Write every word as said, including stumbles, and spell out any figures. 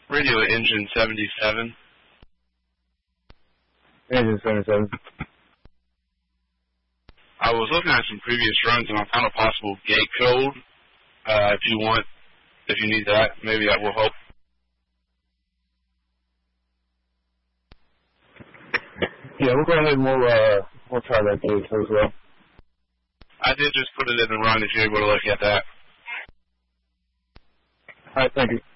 Radio engine seventy-seven. Engine seventy-seven. I was looking at some previous runs and I found a possible gate code. Uh, if you want, if you need that, maybe that will help. Yeah, we'll go ahead and we'll, uh, we'll try that gate code as well. I did just put it in the run if you're able to look at that. All right, thank you.